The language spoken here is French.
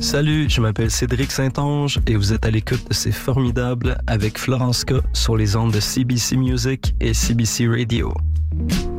Salut, je m'appelle Cédric Saint-Onge et vous êtes à l'écoute de C'est formidable avec Florence K sur les ondes de CBC Music et CBC Radio.